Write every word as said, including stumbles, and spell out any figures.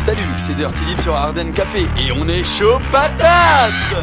Salut, c'est Dirty Deep sur Ardennes Café et on est chaud patate!